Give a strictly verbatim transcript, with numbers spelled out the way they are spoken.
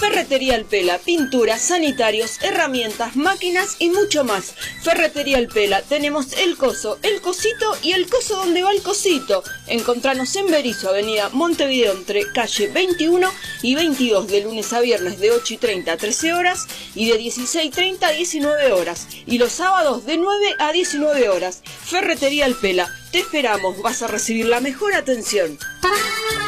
Ferretería El Pela, pinturas, sanitarios, herramientas, máquinas y mucho más. Ferretería El Pela, tenemos el coso, el cosito y el coso donde va el cosito. Encontranos en Berizo, avenida Montevideo, entre calle veintiuno y veintidós, de lunes a viernes de ocho y treinta a trece horas y de dieciséis y treinta a diecinueve horas. Y los sábados de nueve a diecinueve horas. Ferretería El Pela, te esperamos, vas a recibir la mejor atención.